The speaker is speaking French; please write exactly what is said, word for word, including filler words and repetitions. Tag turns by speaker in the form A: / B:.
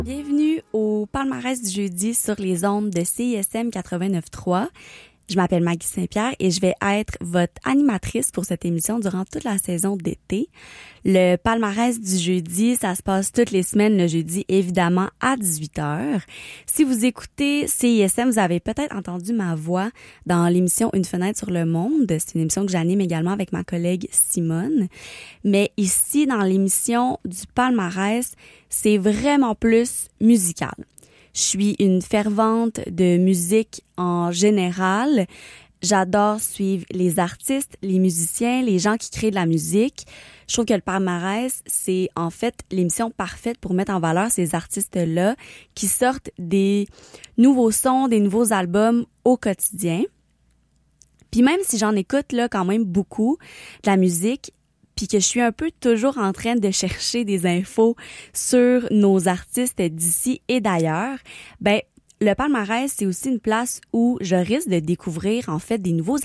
A: Bienvenue au palmarès du jeudi sur les ondes de C I S M quatre-vingt-neuf trois. Je m'appelle Maggie Saint-Pierre et je vais être votre animatrice pour cette émission durant toute la saison d'été. Le palmarès du jeudi, ça se passe toutes les semaines le jeudi, évidemment, à dix-huit heures. Si vous écoutez C I S M, vous avez peut-être entendu ma voix dans l'émission Une fenêtre sur le monde. C'est une émission que j'anime également avec ma collègue Simone. Mais ici, dans l'émission du palmarès, c'est vraiment plus musical. Je suis une fervente de musique en général. J'adore suivre les artistes, les musiciens, les gens qui créent de la musique. Je trouve que le palmarès, c'est en fait l'émission parfaite pour mettre en valeur ces artistes-là qui sortent des nouveaux sons, des nouveaux albums au quotidien. Puis même si j'en écoute là quand même beaucoup de la musique, puis que je suis un peu toujours en train de chercher des infos sur nos artistes d'ici et d'ailleurs, ben le palmarès, c'est aussi une place où je risque de découvrir en fait des nouveaux